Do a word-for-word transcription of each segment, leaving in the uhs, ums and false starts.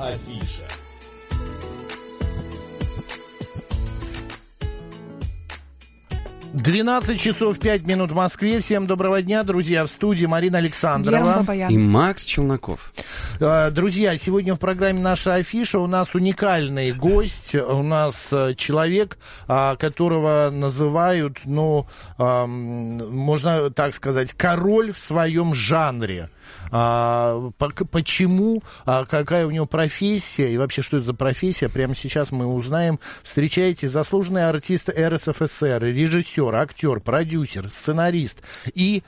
Афиша. двенадцать часов пять минут в Москве. Всем доброго дня, друзья. В студии Марина Александрова и Макс Челноков. Друзья, сегодня в программе «Наша афиша» у нас уникальный гость. У нас человек, которого называют, ну, можно так сказать, король в своем жанре. Почему, какая у него профессия и вообще, что это за профессия, прямо сейчас мы узнаем. Встречайте, заслуженный артист эр эс эф эс эр, режиссер, актер, продюсер, сценарист и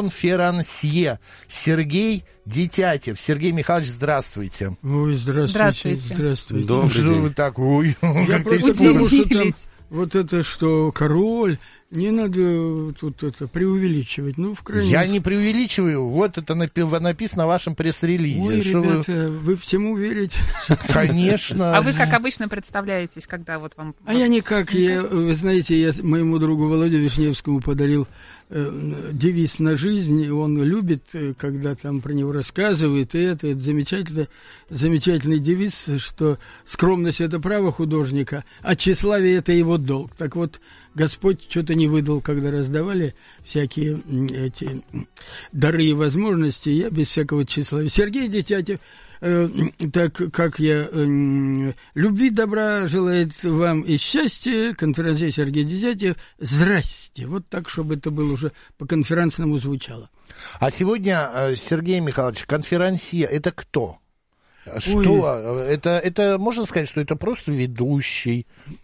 конферансье Сергей Детятев. Сергей Михайлович, здравствуйте. Ой, здравствуйте. Здравствуйте. Здравствуйте. Добрый что день. Вы так, ой, я просто потому, что там вот это, что король, не надо тут это преувеличивать. Ну, в крайнем... Я не преувеличиваю. Вот это написано в вашем пресс-релизе. Ой, что ребята, вы... вы всему верите? Конечно. А вы, как обычно, представляетесь, когда вот вам... А я никак. Я, вы знаете, я моему другу Володе Вишневскому подарил э, девиз на жизнь. Он любит, когда там про него рассказывают. И это, это замечательный, замечательный девиз, что скромность — это право художника, а тщеславие — это его долг. Так вот, Господь что-то не выдал, когда раздавали всякие эти дары и возможности. Я без всякого тщеславия. Сергей Детятев, э, так как я э, любви, добра желает вам и счастья, конферансье Сергей Детятев, здрасте. Вот так, чтобы это было уже по-конференционному звучало. А сегодня, Сергей Михайлович, конферансье — это кто? Что? Ой. Это, это можно сказать, что это просто ведущий?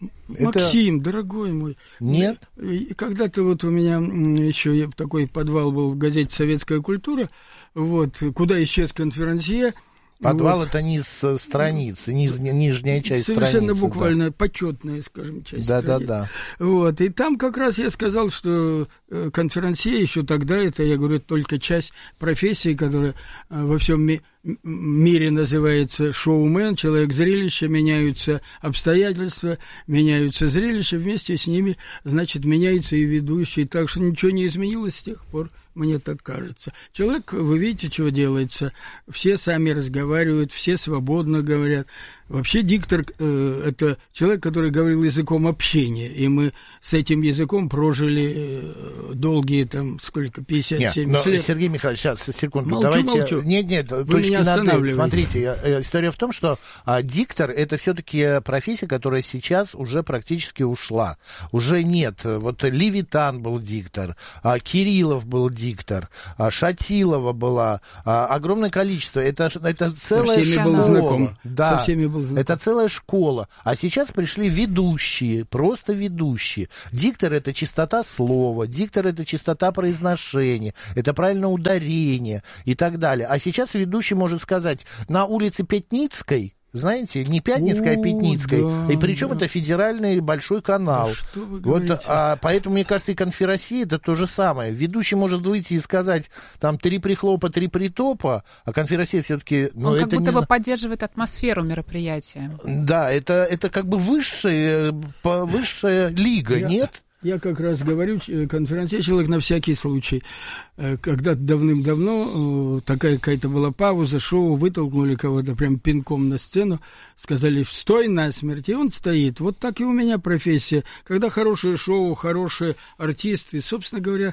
Максим, это... дорогой мой. Нет? Когда-то вот у меня еще такой подвал был в газете «Советская культура», вот, куда исчез конферансье. Подвал вот. Это низ страницы, низ, нижняя часть Совершенно страницы. Совершенно буквально да. Почетная, скажем, часть да, страницы. Да, да, да. Вот, и там как раз я сказал, что конферансье еще тогда, это, я говорю, только часть профессии, которая во всем ми- мире называется шоумен, человек зрелища, меняются обстоятельства, меняются зрелища, вместе с ними, значит, меняется и ведущий, так что ничего не изменилось с тех пор. Мне так кажется. Человек, вы видите, что делается. Все сами разговаривают, все свободно говорят. Вообще диктор э, — это человек, который говорил языком общения. И мы с этим языком прожили э, долгие, там, сколько, пятьдесят семьдесят лет. Сергей Михайлович, сейчас, секунду. Молчу, давайте... молчу. Нет, нет, вы точки меня над «и». останавливаете. Смотрите, история в том, что а, диктор — это все-таки профессия, которая сейчас уже практически ушла. Уже нет. Вот Левитан был диктор, а, Кириллов был диктор, а, Шатилова была, а, огромное количество. Это, это целая Со всеми школа. был знаком. Да. Со всеми был знаком. Это целая школа. А сейчас пришли ведущие, просто ведущие. Диктор — это чистота слова, диктор — это чистота произношения, это правильное ударение и так далее. А сейчас ведущий может сказать: на улице Пятницкой, знаете, не Пятницкой, О, а Пятницкой. Да, и причем да. это федеральный большой канал. Что вы вот, а, поэтому, мне кажется, и конферансье — это то же самое. Ведущий может выйти и сказать там три прихлопа, три притопа, а конферансье все-таки... Ну, Он это как будто не... бы поддерживает атмосферу мероприятия. Да, это, это как бы высшая, высшая лига, Я... нет? Я как раз говорю, конферансье человек на всякий случай. Когда-то давным-давно такая какая-то была пауза, шоу, вытолкнули кого-то прям пинком на сцену, сказали: «Стой насмерть», и он стоит. Вот так и у меня профессия. Когда хорошее шоу, хорошие артисты, собственно говоря,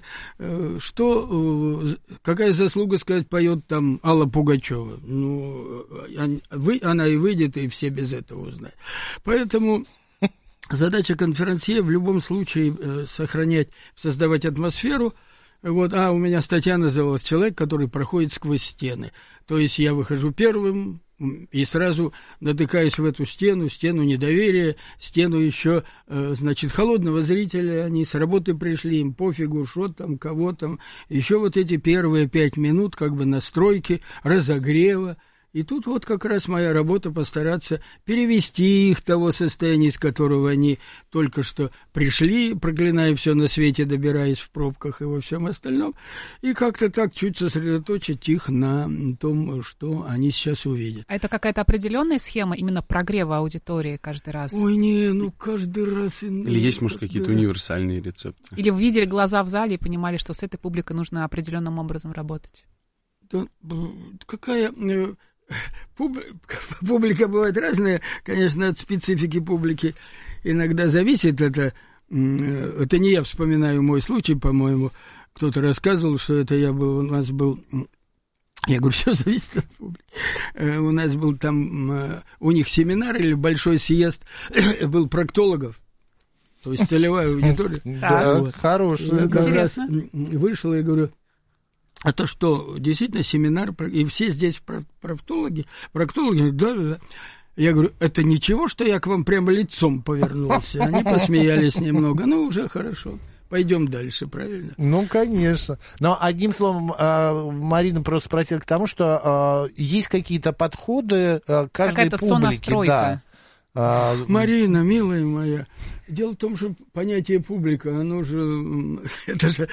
что, какая заслуга сказать, поет там Алла Пугачева? Ну, она и выйдет, и все без этого узнают. Поэтому... Задача конферансье в любом случае э, сохранять, создавать атмосферу. Вот, а у меня статья называлась «Человек, который проходит сквозь стены». То есть я выхожу первым и сразу натыкаюсь в эту стену, стену недоверия, стену еще, э, значит, холодного зрителя. Они с работы пришли, им пофигу, что там, кого там. Еще вот эти первые пять минут как бы настройки, разогрева. И тут вот как раз моя работа — постараться перевести их того состояния, из которого они только что пришли, проклиная все на свете, добираясь в пробках и во всем остальном, и как-то так чуть сосредоточить их на том, что они сейчас увидят. А это какая-то определенная схема именно прогрева аудитории каждый раз? Ой, не, ну каждый раз... Или есть, может, какие-то да. универсальные рецепты? Или вы видели глаза в зале и понимали, что с этой публикой нужно определенным образом работать? Да, какая... Публика бывает разная, конечно, от специфики публики иногда зависит это. Это не я вспоминаю мой случай, по-моему. Кто-то рассказывал, что это я был, у нас был... Я говорю, все зависит от публики. У нас был там, у них семинар или большой съезд был проктологов, то есть целевая аудитория. Да, хорошая. Как раз вышел и говорю, а то что, действительно семинар, и все здесь проктологи, проктологи, да, да, да. Я говорю, это ничего, что я к вам прямо лицом повернулся? Они посмеялись немного, ну, уже хорошо. Пойдем дальше, правильно? Ну, конечно. Но одним словом, Марина просто спросила к тому, что есть какие-то подходы каждой Какая-то публики. Да. Марина, милая моя, дело в том, что понятие публика, оно же, это же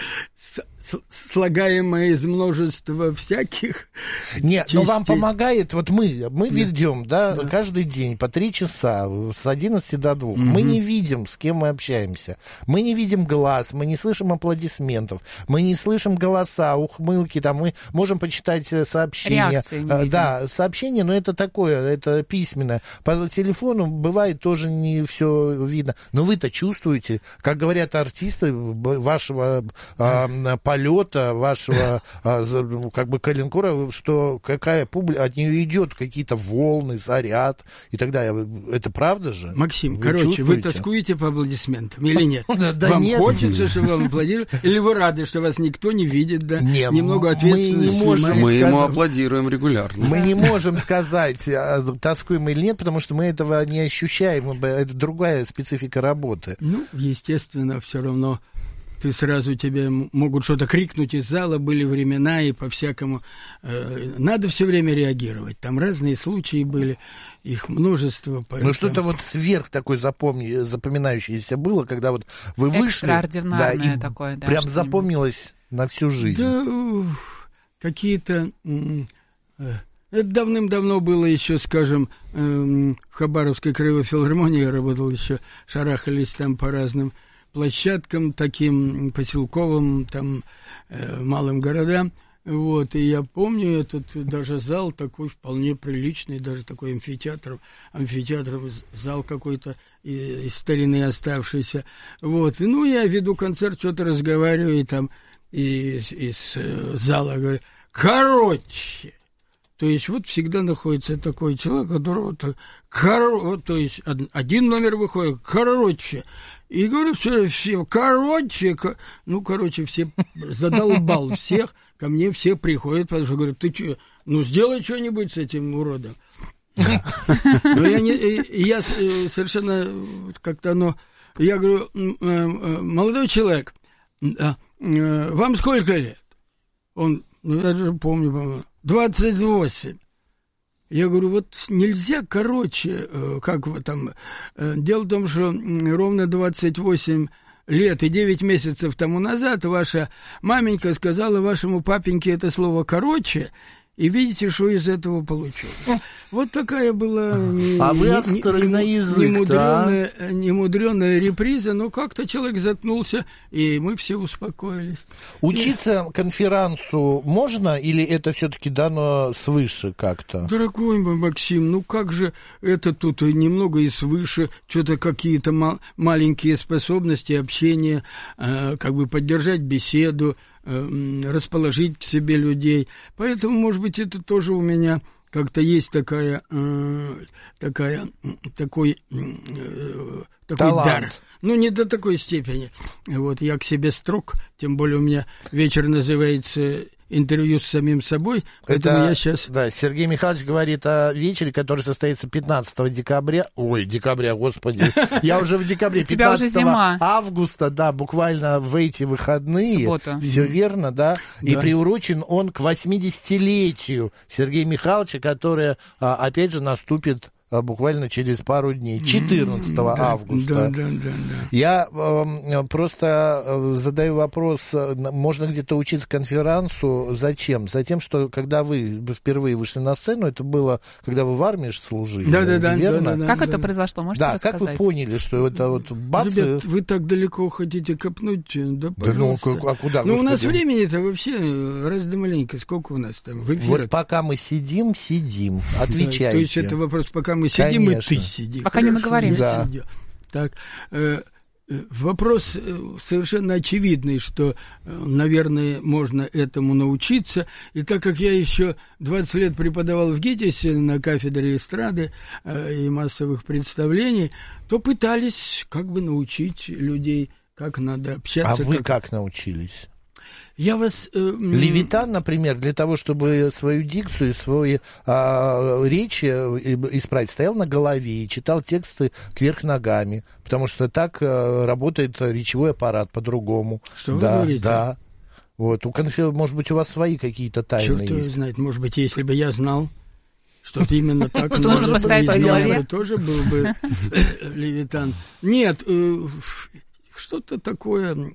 слагаемое из множества всяких Нет, частей. но вам помогает, вот мы, мы да. ведем, да, да, каждый день по три часа, с одиннадцати до двух. Угу. Мы не видим, с кем мы общаемся. Мы не видим глаз, мы не слышим аплодисментов, мы не слышим голоса, ухмылки, там, мы можем почитать сообщения. Да, сообщения, но это такое, это письменное. По телефону бывает тоже не все видно. Но вы-то чувствуете, как говорят артисты, вашего э, полета, вашего э, как бы калинкора, что какая публика, от нее идет какие-то волны, заряд и так далее. Это правда же? Максим, вы короче, чувствуете? Вы тоскуете по аплодисментам или нет? Вам нет. Хочется, чтобы вам аплодировали? Или вы рады, что вас никто не видит, да? Нет, немного ответственности снимаете? Мы ему аплодируем регулярно. Мы не можем сказать, тоскуем или нет, потому что мы этого не ощущаем. Это другая специфика работы. Ну, естественно, все равно ты сразу тебе могут что-то крикнуть из зала, были времена и по-всякому. Э, надо все время реагировать. Там разные случаи были, их множество. Поэтому... Ну, что-то вот сверх такой запомни, запоминающееся было, когда вот вы вышли, да, и такое, да, прям запомнилось на всю жизнь. Да, какие-то... Э, это давным-давно было еще, скажем, э, в Хабаровской краевой филармонии я работал еще, шарахались там по разным площадкам, таким поселковым, там, э, малым городам. Вот, и я помню этот даже зал такой вполне приличный, даже такой амфитеатр, амфитеатр, зал какой-то из, из старины оставшийся. Вот, и, ну, я веду концерт, что-то разговариваю, и там из, из э, зала говорю, короче... То есть вот всегда находится такой человек, которого то, кор... то есть один номер выходит, короче. И говорю, все, все короче, ко... ну, короче, все задолбал всех, ко мне все приходят, потому что говорят, ты что, ну, сделай что-нибудь с этим уродом. Но я не, я совершенно как-то оно, я говорю, молодой человек, вам сколько лет? Он, ну, я же помню, по-моему, двадцать восемь. Я говорю, вот нельзя, короче, как вы там... Дело в том, что ровно двадцать восемь лет и девять месяцев тому назад ваша маменька сказала вашему папеньке это слово «короче», и видите, что из этого получилось. Вот такая была не, а вы не, на язык, немудренная, да? немудренная реприза, но как-то человек заткнулся, и мы все успокоились. Учиться и... конферансу можно, или это все-таки дано свыше как-то? Дорогой мой Максим, ну как же это тут немного и свыше, что-то какие-то мал- маленькие способности общения, э, как бы поддержать беседу, расположить к себе людей. Поэтому, может быть, это тоже у меня как-то есть такая, э, такая, такой, э, такой дар. Ну, не до такой степени. Вот, я к себе строг, тем более у меня вечер называется интервью с самим собой, поэтому это, я сейчас... Да, Сергей Михайлович говорит о вечере, который состоится пятнадцатого декабря. Ой, декабря, господи. Я уже в декабре. пятнадцатого августа, да, буквально в эти выходные. Все верно, да. И приурочен он к восьмидесятилетию Сергея Михайловича, которое, опять же, наступит а, буквально через пару дней, четырнадцатого да, августа. Да, да, да, да. Я э, просто задаю вопрос, можно где-то учиться конферансу, зачем? Затем, что когда вы впервые вышли на сцену, это было, когда вы в армии служили, да, да, верно? Да, да, да, как да, это да. произошло, можете Да, рассказать? как вы поняли, что это вот бац... Ребят, вы так далеко хотите копнуть? Да, Да ну, пожалуйста. а куда, Ну, у нас господи? времени-то вообще раз да маленько. Сколько у нас там в эфире? Вот пока мы сидим, сидим. Отвечайте. Да, то есть это вопрос, пока мы сидим, Конечно. и ты сиди. Пока не Хорошо, наговоримся. я Да. сидел. Так, э, э, вопрос э, совершенно очевидный, что, э, наверное, можно этому научиться. И так как я еще двадцать лет преподавал в ГИТИСе на кафедре эстрады э, и массовых представлений, то пытались как бы научить людей, как надо А общаться. вы как... как научились? Я вас... Э, м, Левитан, например, для того, чтобы свою дикцию, свою а, речь исправить, стоял на голове и читал тексты кверх ногами, потому что так а, работает речевой аппарат по-другому. Что вы да, говорите? Да. Вот. У конфе... Может быть, у вас свои какие-то тайны Черт его есть? знает, может быть, если бы я знал, что-то именно так, Что нужно может поставить быть, в я голове? бы тоже был бы Левитан. Нет, э, что-то такое,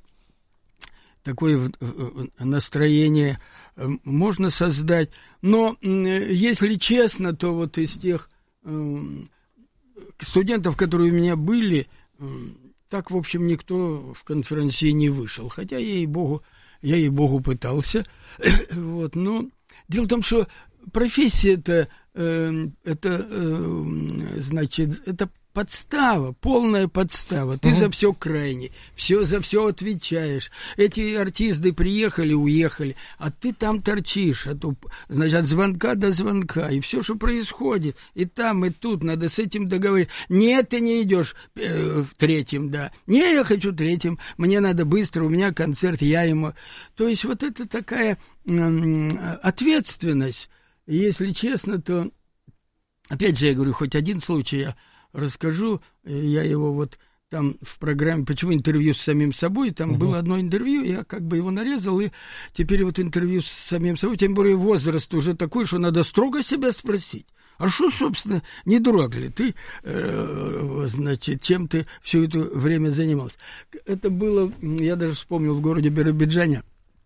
такое настроение э, можно создать. Но, э, если честно, то вот из тех э, студентов, которые у меня были, э, так, в общем, никто в конференции не вышел. Хотя, ей-богу, я, ей-богу, пытался. Вот, но дело в том, что профессия-то, э, это, э, значит, это подстава, полная подстава. Ты uh-huh. за все крайний, все, за все отвечаешь. Эти артисты приехали, уехали, а ты там торчишь, а то, значит, от звонка до звонка, и все, что происходит, и там, и тут, надо с этим договориться. Нет, ты не идешь э, в третьем, да. Не, я хочу третьим, мне надо быстро, у меня концерт, я ему... То есть вот это такая э, ответственность. Если честно, то, опять же, я говорю, хоть один случай я расскажу, я его вот там в программе, почему интервью с самим собой, там uh-huh. было одно интервью, я как бы его нарезал, и теперь вот интервью с самим собой, тем более возраст уже такой, что надо строго себя спросить. А что, собственно, не дурак ли ты, э, значит, чем ты все это время занимался? Это было, я даже вспомнил, в городе Биробиджане.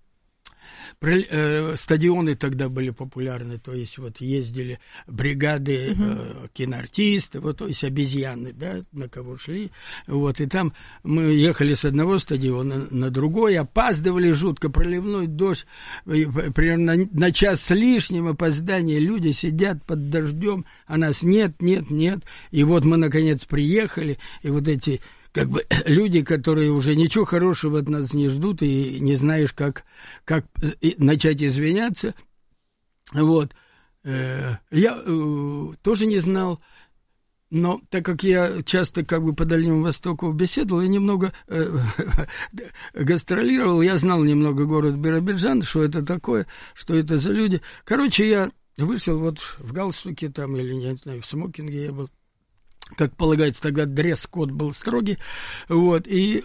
Стадионы тогда были популярны, то есть вот ездили бригады uh-huh. э, киноартистов, вот, то есть обезьяны, да, на кого шли, вот, и там мы ехали с одного стадиона на другой, опаздывали жутко, проливной дождь, примерно на, на час с лишним опоздание, люди сидят под дождем, а нас нет, нет, нет, и вот мы, наконец, приехали, и вот эти... как бы люди, которые уже ничего хорошего от нас не ждут, и не знаешь, как, как начать извиняться. Вот. Я э, тоже не знал, но так как я часто как бы по Дальнему Востоку беседовал, я немного э, гастролировал, я знал немного город Биробиджан, что это такое, что это за люди. Короче, я вышел вот в галстуке там, или, не знаю, в смокинге я был. Как полагается, тогда дресс-код был строгий, вот, и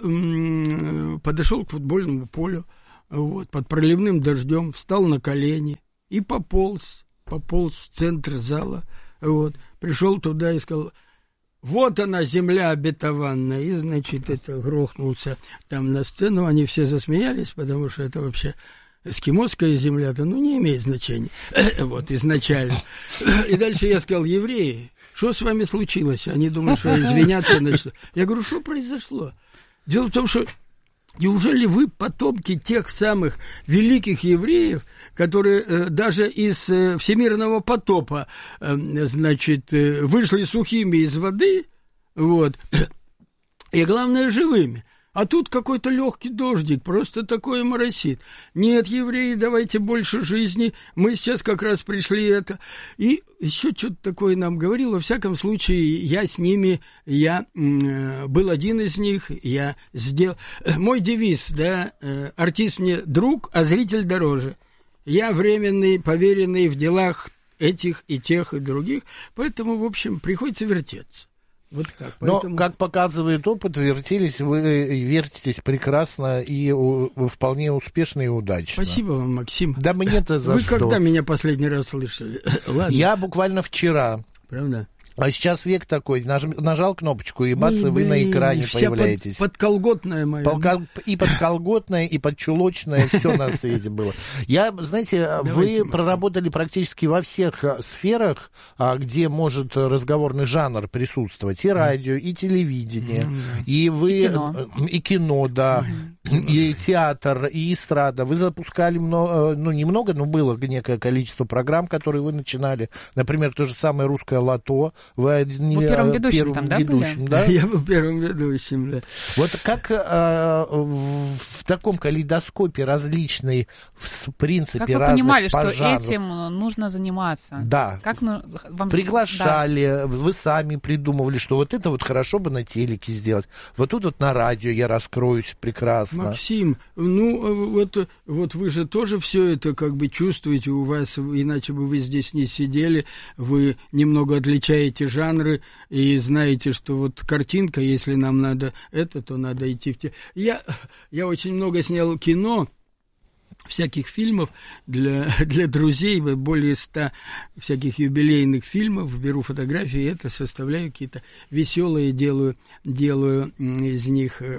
м- подошел к футбольному полю, вот, под проливным дождем, встал на колени и пополз, пополз в центр зала, вот, пришел туда и сказал: вот она, земля обетованная, и, значит, это грохнулся там на сцену, они все засмеялись, потому что это вообще... эскимосская земля-то, ну, не имеет значения, вот, изначально. И дальше я сказал: евреи, что с вами случилось? Они думают, что извиняться начнут. Я говорю: что произошло? Дело в том, что неужели вы потомки тех самых великих евреев, которые э, даже из э, всемирного потопа, э, значит, э, вышли сухими из воды, вот, и, главное, живыми? А тут какой-то легкий дождик, просто такое моросит. Нет, евреи, давайте больше жизни. Мы сейчас как раз пришли это. И еще что-то такое нам говорил. Во всяком случае, я с ними, я э, был один из них, я сделал... Мой девиз, да, э, артист мне друг, а зритель дороже. Я временный, поверенный в делах этих и тех и других, поэтому, в общем, приходится вертеться. Вот так, поэтому... Но, как показывает опыт, вертелись вы, вертитесь прекрасно и у, вполне успешно и удачно. Спасибо вам, Максим. Да мне-то за вы что. Вы когда меня последний раз слышали? Ладно. Я буквально вчера. Правда? А сейчас век такой, наж, нажал кнопочку, и бац, и вы на экране вся появляетесь. Под, подколготная моя. Полка, и подколготная, и подчулочная, все на свете было. Я, знаете, Давайте, вы Максим. проработали практически во всех сферах, где может разговорный жанр присутствовать. И радио, и телевидение, и вы... И кино. И кино, да. И театр, и эстрада. Вы запускали много, ну, немного, но было некое количество программ, которые вы начинали. Например, то же самое «Русское лото». Вы один, Вы первым ведущим первым там, да, ведущим, были? да? Я был первым ведущим, да. Вот как э, в, в таком калейдоскопе различной, в принципе, Как вы разных понимали, по что жанру, этим нужно заниматься? Да. Как ну, вам... приглашали, Да. вы сами придумывали, что вот это вот хорошо бы на телеке сделать, вот тут вот на радио я раскроюсь прекрасно. Максим, ну вот, вот вы же тоже все это как бы чувствуете, у вас, иначе бы вы здесь не сидели, вы немного отличаете жанры и знаете, что вот картинка, если нам надо это, то надо идти в те... Я, я очень много снял кино, всяких фильмов для, для друзей, более ста всяких юбилейных фильмов, беру фотографии, это составляю какие-то веселые, делаю, делаю из них э,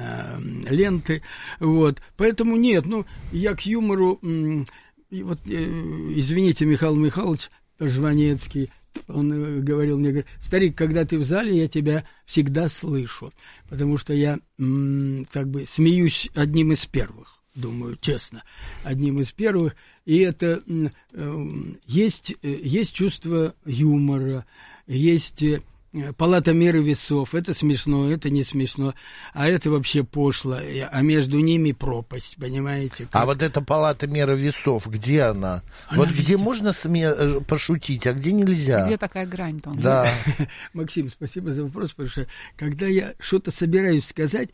э, ленты, вот, поэтому нет, ну, я к юмору, э, вот, э, извините, Михаил Михайлович Жванецкий, он э, говорил мне, говорит, старик, когда ты в зале, я тебя всегда слышу, потому что я э, как бы смеюсь одним из первых. Думаю, честно, одним из первых. И это э, есть, есть чувство юмора, есть э, палата меры весов. Это смешно, это не смешно, а это вообще пошло. А между ними пропасть, понимаете? Как... А вот эта палата меры весов, где она? она вот везде. Где можно сме... пошутить, а где нельзя? Где такая грань там? Да. Максим, спасибо за вопрос, потому что когда я что-то собираюсь сказать,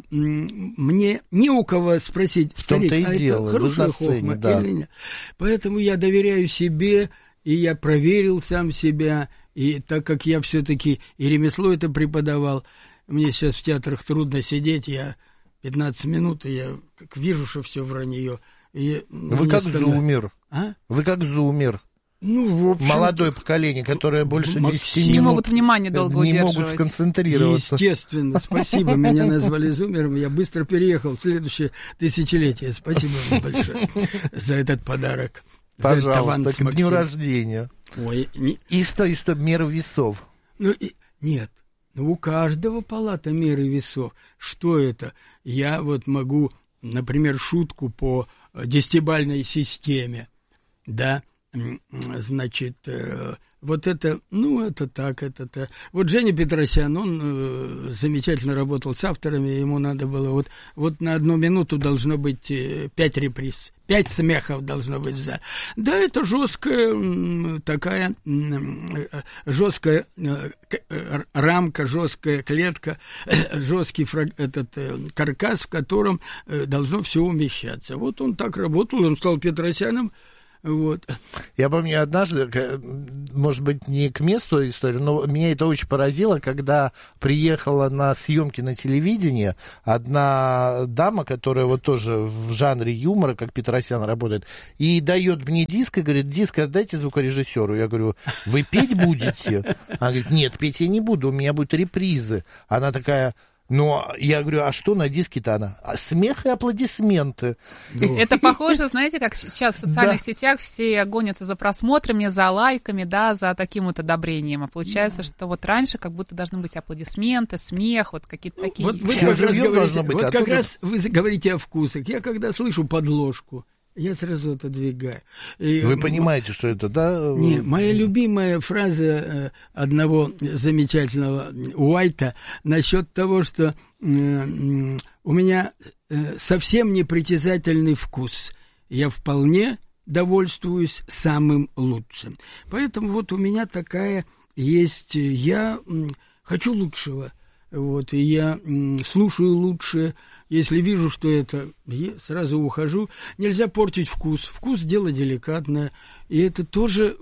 мне не у кого спросить, в том-то старик, и а дело, это хорошая сцене, хохма да. или нет? Поэтому я доверяю себе, и я проверил сам себя, и так как я все-таки и ремесло это преподавал, мне сейчас в театрах трудно сидеть, я пятнадцать минут, и я как вижу, что все вранье. И Вы как становится... зумер. А? Вы как зумер. Ну, в общем... Молодое поколение, которое больше десяти не минут могут внимание долго не удерживать. могут сконцентрироваться. Естественно, спасибо. Меня назвали зумером. Я быстро переехал в следующее тысячелетие. Спасибо вам большое за этот подарок. Пожалуйста, к дню рождения. Ой, не... И что, и что, мера весов? Ну, и... нет. Ну, у каждого палата меры весов. Что это? Я вот могу, например, шутку по десятибалльной системе, да, значит, э, вот это, ну, это так, это так. Вот Женя Петросян, он э, замечательно работал с авторами, ему надо было, вот, вот на одну минуту должно быть э, пять реприз, пять смехов должно быть в зале. Да, это жесткая э, такая, э, жесткая э, э, рамка, жесткая клетка, э, жесткий фраг, этот э, каркас, в котором э, должно все умещаться. Вот он так работал, он стал Петросяном. Вот. Я помню однажды, может быть, не к месту историю, но меня это очень поразило, когда приехала на съемки на телевидении одна дама, которая вот тоже в жанре юмора, как Петросян работает, и дает мне диск и говорит: диск отдайте звукорежиссеру. Я говорю: вы петь будете? Она говорит: нет, петь я не буду, у меня будут репризы. Она такая... Ну, я говорю, а что на диске-то она? А смех и аплодисменты. Это похоже, знаете, как сейчас в социальных да. сетях все гонятся за просмотрами, за лайками, да, за таким вот одобрением. А получается, да. что вот раньше как будто должны быть аплодисменты, смех, вот какие-то такие... Вот вы, как раз, говорите, быть, вот как раз вы говорите о вкусах. Я когда слышу подложку, я сразу отодвигаю. И, Вы понимаете, что это, да? Не, моя любимая фраза одного замечательного Уайта насчет того, что э, у меня совсем непритязательный вкус. Я вполне довольствуюсь самым лучшим. Поэтому вот у меня такая есть... Я хочу лучшего. Вот, и я слушаю лучше. Если вижу, что это, я сразу ухожу. Нельзя портить вкус. Вкус – дело деликатное. И это тоже,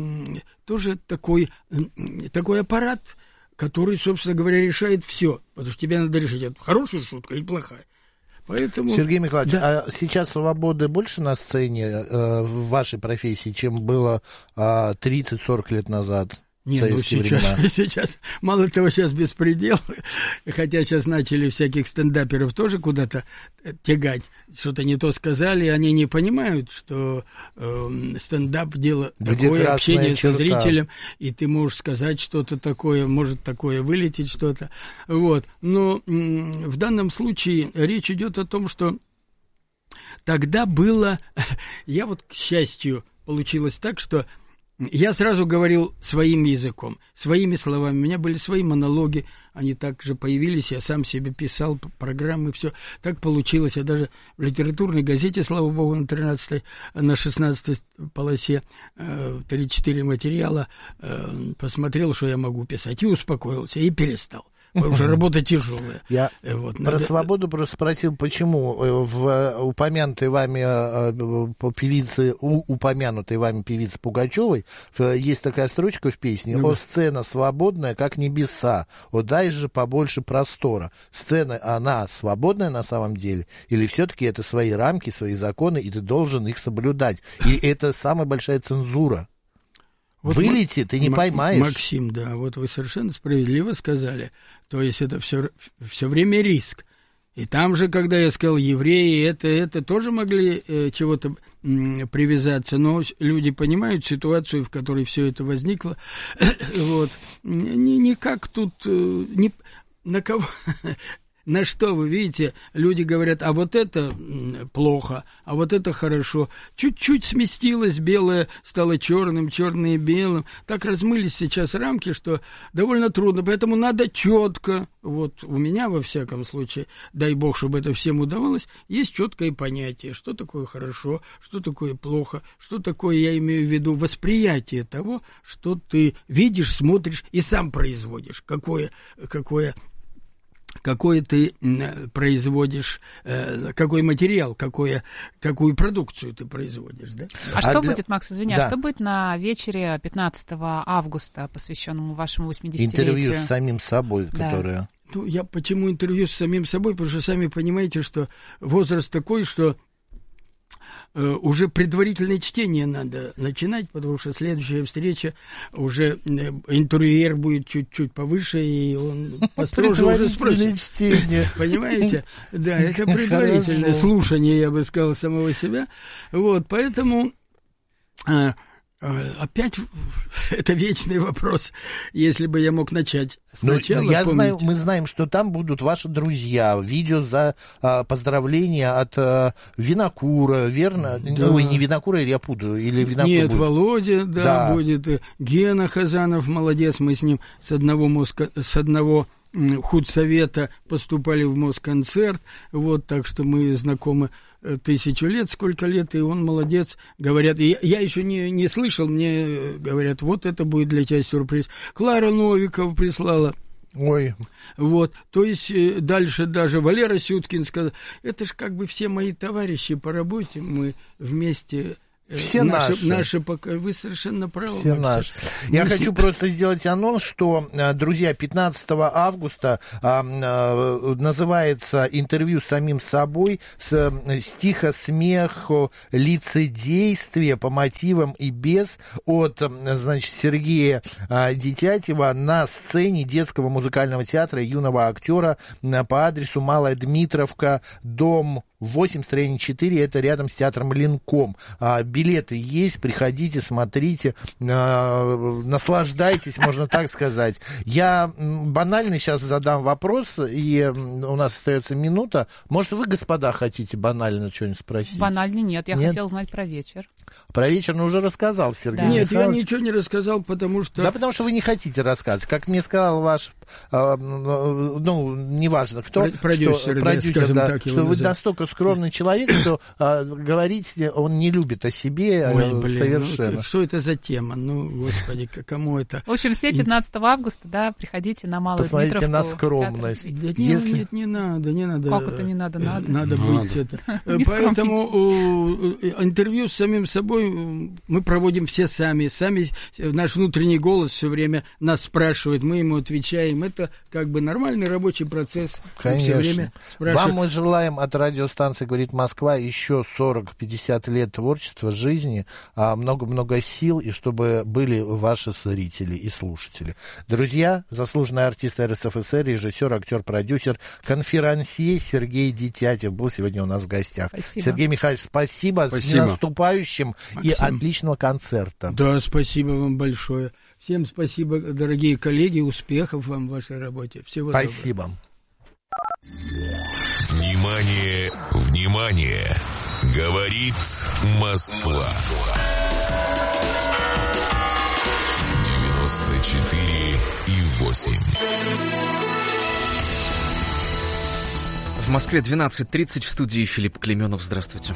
тоже такой, такой аппарат, который, собственно говоря, решает все. Потому что тебе надо решить, это хорошая шутка или плохая. Поэтому... Сергей Михайлович, да. а сейчас свободы больше на сцене э, в вашей профессии, чем было э, тридцать-сорок лет назад? Не, ну сейчас, сейчас, мало того, сейчас беспредел, хотя сейчас начали всяких стендаперов тоже куда-то тягать, что-то не то сказали, они не понимают, что э, стендап дело где такое, общение черта. со зрителем, и ты можешь сказать что-то такое, может такое вылететь что-то, вот. Но м- в данном случае речь идет о том, что тогда было, я вот, к счастью, получилось так, что я сразу говорил своим языком, своими словами. У меня были свои монологи, они также появились, я сам себе писал программы, все. Так получилось. Я даже в литературной газете, слава богу, на тринадцатой, на шестнадцатой полосе э, три-четыре материала э, посмотрел, что я могу писать, и успокоился, и перестал. Потому что работа тяжелая. Я вот, про надо... свободу просто спросил, почему в упомянутой вами певице, у упомянутой вами певице Пугачевой есть такая строчка в песне: «О, сцена свободная, как небеса, о, дай же побольше простора». Сцена, она свободная на самом деле? Или все-таки это свои рамки, свои законы, и ты должен их соблюдать? И это самая большая цензура. Вот вылети, ты не М- поймаешь. Максим, да, вот вы совершенно справедливо сказали. То есть это все, все время риск. И там же, когда я сказал евреи, это, это тоже могли э, чего-то м, привязаться, но люди понимают ситуацию, в которой все это возникло. Вот. Ни, никак тут... Э, ни, на кого... На что, вы видите, люди говорят, а вот это плохо, а вот это хорошо. Чуть-чуть сместилось, белое стало черным, черное белым. Так размылись сейчас рамки, что довольно трудно. Поэтому надо четко, вот у меня во всяком случае, дай бог, чтобы это всем удавалось, есть четкое понятие, что такое хорошо, что такое плохо, что такое, я имею в виду, восприятие того, что ты видишь, смотришь и сам производишь, какое, какое какой ты производишь, э, какой материал, какое, какую продукцию ты производишь, да? А, а что для... будет, Макс, извини, да. а что будет на вечере пятнадцатого августа, посвященному вашему восьмидесятилетию? Интервью с самим собой, да. которое... Ну, я почему интервью с самим собой? Потому что сами понимаете, что возраст такой, что уже предварительное чтение надо начинать, потому что следующая встреча уже интервьюер будет чуть-чуть повыше, и он построже уже спросит. Чтение. Понимаете? Да, это предварительное слушание, я бы сказал, самого себя. Вот, поэтому... Опять это вечный вопрос, если бы я мог начать сначала. Ну, я знаю, мы знаем, что там будут ваши друзья, видео за а, поздравления от а, Винокура, верно? Да. Ой, не Винокура, я путаю, или Винокур Нет, будет? Володя, да, да, будет. Гена Хазанов, молодец, мы с ним с одного мозга, с одного худсовета поступали в Москонцерт, вот, так что мы знакомы тысячу лет, сколько лет, и он молодец, говорят, я, я еще не, не слышал, мне говорят, вот это будет для тебя сюрприз. Клара Новикова прислала. Ой. Вот, то есть дальше даже Валера Сюткин сказал, это же как бы все мои товарищи по работе, мы вместе... Все наши, наши. наши пока... Вы совершенно правы. Все наши. Я мы... хочу просто сделать анонс, что, друзья, пятнадцатого августа а, а, называется интервью с самим собой, с стиха, смеху, лицедействие по мотивам и без от, значит, Сергея а, Детятева на сцене детского музыкального театра юного актера по адресу Малая Дмитровка, дом восемь, строение четыре, это рядом с театром Ленком. А, билеты есть, приходите, смотрите, а, наслаждайтесь, можно так сказать. Я банально сейчас задам вопрос, и у нас остается минута. Может, вы, господа, хотите банально что-нибудь спросить? Банально нет, я нет? хотела знать про вечер. Про вечер, ну, уже рассказал Сергей да. Нет, Михайлович. я ничего не рассказал, потому что... Да, потому что вы не хотите рассказывать. Как мне сказал ваш, э, ну, неважно кто, продюсер, что, продюсер, да, да, так, что вы настолько скромный человек, что э, говорить он не любит о себе. Ой, блин, совершенно. Ну, что это за тема? Ну, господи, кому это... В общем, все пятнадцатого августа, да, приходите на Малую Посмотрите Дмитровку. Посмотрите на скромность. Да, Если... Нет, не надо, не надо. Как это не надо? Надо. Надо быть это. Поэтому интервью с самим собой мы проводим все сами. Сами наш внутренний голос все время нас спрашивает, мы ему отвечаем, слушаем. Это как бы нормальный рабочий процесс. Конечно. Все время вам мы желаем от радиостанции «Говорит Москва» еще сорок-пятьдесят лет творчества, жизни, много-много сил, и чтобы были ваши зрители и слушатели. Друзья, заслуженный артист эр эс эф эс эр, режиссер, актер, продюсер, конферансье Сергей Дитятев был сегодня у нас в гостях. Спасибо. Сергей Михайлович, спасибо, спасибо. С наступающим и отличного концерта. Да, спасибо вам большое. Всем спасибо, дорогие коллеги, успехов вам в вашей работе. Всего доброго. Спасибо. Внимание, внимание! Говорит Москва. девяносто четыре и восемь. В Москве двенадцать тридцать, в студии Филипп Клейменов. Здравствуйте.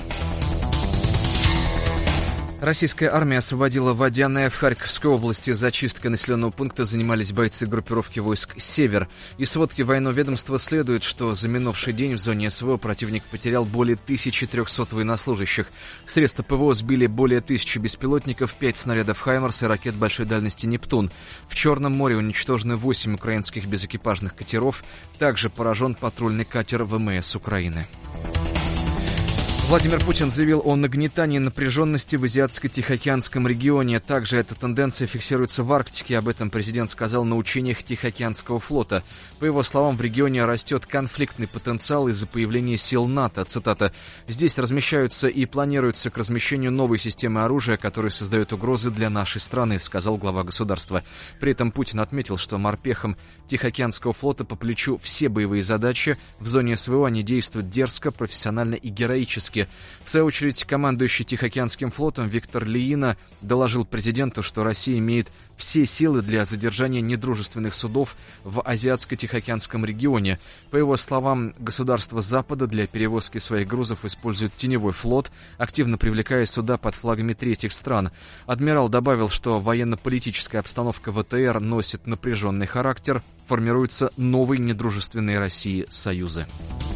Российская армия освободила Водяное в Харьковской области. Зачисткой населенного пункта занимались бойцы группировки войск «Север». Из сводки военного ведомства следует, что за минувший день в зоне СВО противник потерял более тысячи трехсот военнослужащих. Средства ПВО сбили более тысячи беспилотников, пять снарядов «Хаймарс» и ракет большой дальности «Нептун». В Черном море уничтожены восемь украинских безэкипажных катеров. Также поражен патрульный катер ВМС Украины. Владимир Путин заявил о нагнетании напряженности в Азиатско-Тихоокеанском регионе. Также эта тенденция фиксируется в Арктике. Об этом президент сказал на учениях Тихоокеанского флота. По его словам, в регионе растет конфликтный потенциал из-за появления сил НАТО. Цитата: «Здесь размещаются и планируются к размещению новой системы оружия, которые создают угрозы для нашей страны», сказал глава государства. При этом Путин отметил, что морпехам Тихоокеанского флота по плечу все боевые задачи. В зоне СВО они действуют дерзко, профессионально и героически. В свою очередь, командующий Тихоокеанским флотом Виктор Лиина доложил президенту, что Россия имеет все силы для задержания недружественных судов в Азиатско-Тихоокеанском регионе. По его словам, государства Запада для перевозки своих грузов используют теневой флот, активно привлекая суда под флагами третьих стран. Адмирал добавил, что военно-политическая обстановка в ВТР носит напряженный характер, формируются новые недружественные России союзы.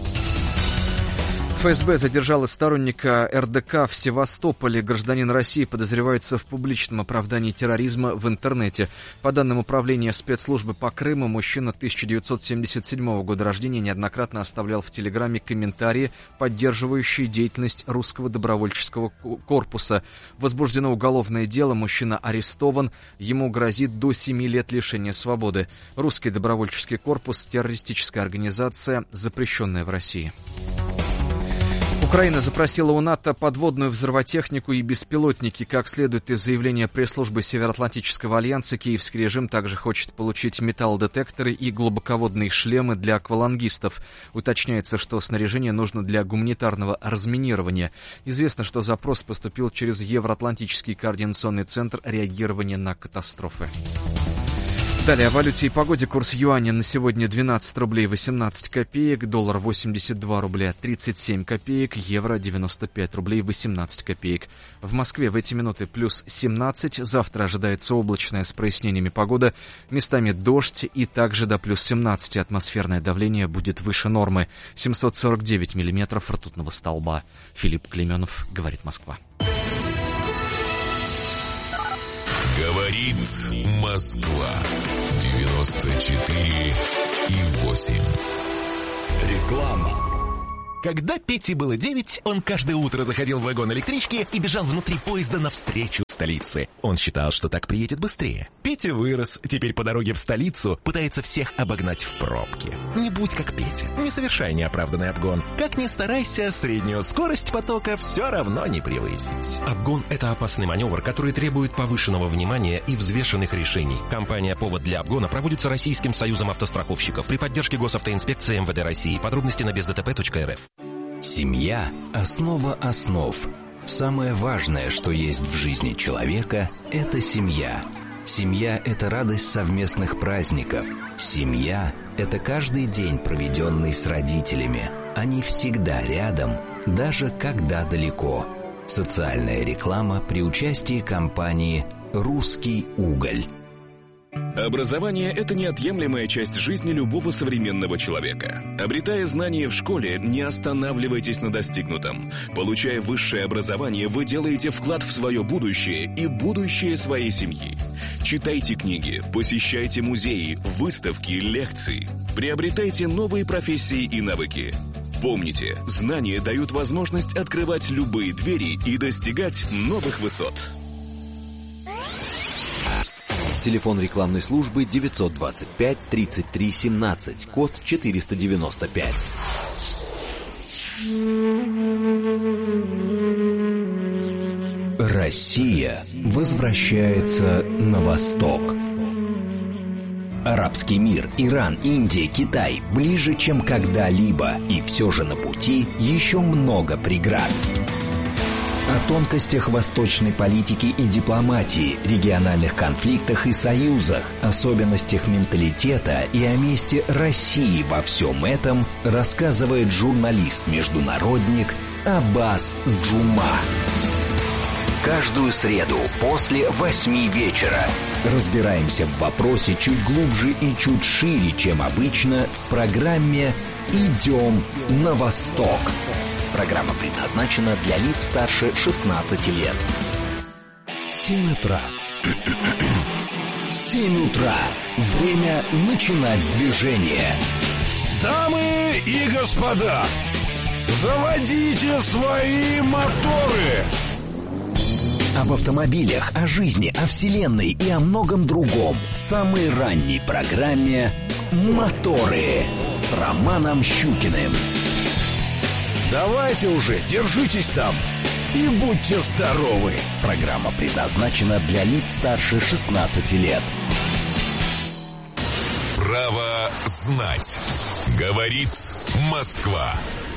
ФСБ задержала сторонника эр дэ ка в Севастополе. Гражданин России подозревается в публичном оправдании терроризма в интернете. По данным Управления спецслужбы по Крыму, мужчина тысяча девятьсот семьдесят седьмого года рождения неоднократно оставлял в Телеграме комментарии, поддерживающие деятельность русского добровольческого корпуса. Возбуждено уголовное дело, мужчина арестован, ему грозит до семи лет лишения свободы. Русский добровольческий корпус – террористическая организация, запрещенная в России. Украина запросила у НАТО подводную взрывотехнику и беспилотники. Как следует из заявления пресс-службы Североатлантического альянса, киевский режим также хочет получить металлодетекторы и глубоководные шлемы для аквалангистов. Уточняется, что снаряжение нужно для гуманитарного разминирования. Известно, что запрос поступил через Евроатлантический координационный центр реагирования на катастрофы. Далее о валюте и погоде. Курс юаня на сегодня двенадцать рублей восемнадцать копеек, доллар восемьдесят два рубля тридцать семь копеек, евро девяносто пять рублей восемнадцать копеек. В Москве в эти минуты плюс семнадцать, завтра ожидается облачная с прояснениями погода, местами дождь и также до плюс семнадцати. Атмосферное давление будет выше нормы, семьсот сорок девять миллиметров ртутного столба. Филипп Клейменов, говорит Москва. Говорит Москва. девяносто четыре и восемь. Реклама. Когда Пете было девять, он каждое утро заходил в вагон электрички и бежал внутри поезда навстречу столице. Он считал, что так приедет быстрее. Петя вырос, теперь по дороге в столицу пытается всех обогнать в пробке. Не будь как Петя, не совершай неоправданный обгон. Как ни старайся, среднюю скорость потока все равно не превысить. Обгон – это опасный маневр, который требует повышенного внимания и взвешенных решений. Компания «Повод для обгона» проводится Российским союзом автостраховщиков при поддержке Госавтоинспекции эм вэ дэ России. Подробности на без дэ тэ пэ точка эр эф. Семья – основа основ. Самое важное, что есть в жизни человека – это семья. Семья – это радость совместных праздников. Семья – это каждый день, проведенный с родителями. Они всегда рядом, даже когда далеко. Социальная реклама при участии компании «Русский уголь». Образование – это неотъемлемая часть жизни любого современного человека. Обретая знания в школе, не останавливайтесь на достигнутом. Получая высшее образование, вы делаете вклад в свое будущее и будущее своей семьи. Читайте книги, посещайте музеи, выставки, лекции. Приобретайте новые профессии и навыки. Помните, знания дают возможность открывать любые двери и достигать новых высот. Телефон рекламной службы девятьсот двадцать пять тридцать три семнадцать, код четыреста девяносто пять. Россия возвращается на восток. Арабский мир, Иран, Индия, Китай ближе, чем когда-либо, и все же на пути еще много преград. О тонкостях восточной политики и дипломатии, региональных конфликтах и союзах, особенностях менталитета и о месте России во всем этом рассказывает журналист-международник Аббас Джума. Каждую среду после восьми вечера разбираемся в вопросе чуть глубже и чуть шире, чем обычно, в программе «Идем на восток». Программа предназначена для лиц старше шестнадцати лет. Семь утра. Семь утра. Время начинать движение. Дамы и господа, заводите свои моторы. Об автомобилях, о жизни, о вселенной и о многом другом в самой ранней программе «Моторы» с Романом Щукиным. Давайте уже, держитесь там и будьте здоровы. Программа предназначена для лиц старше шестнадцати лет. Право знать. Говорит Москва.